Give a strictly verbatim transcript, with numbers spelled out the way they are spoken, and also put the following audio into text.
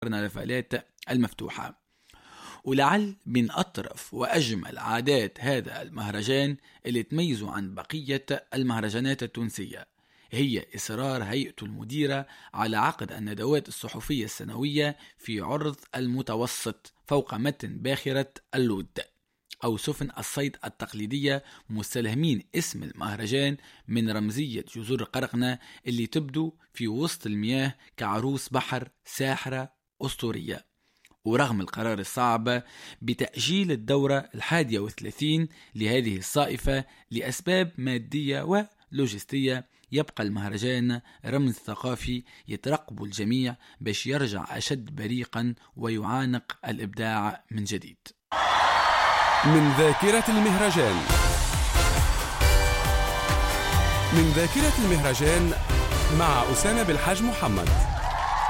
الكرنفالات المفتوحة. ولعل من أطرف وأجمل عادات هذا المهرجان اللي تميزه عن بقية المهرجانات التونسية هي إصرار هيئته المديرة على عقد الندوات الصحفية السنوية في عرض المتوسط فوق متن باخرة اللود أو سفن الصيد التقليدية، مستلهمين اسم المهرجان من رمزية جزر قرقنة اللي تبدو في وسط المياه كعروس بحر ساحرة أسطورية. ورغم القرار الصعب بتأجيل الدورة الحادية وثلاثين لهذه الصائفة لأسباب مادية ولوجستية، يبقى المهرجان رمز ثقافي يترقب الجميع باش يرجع أشد بريقا ويعانق الإبداع من جديد. من ذاكرة المهرجان من ذاكرة المهرجان مع أسامة بالحاج محمد.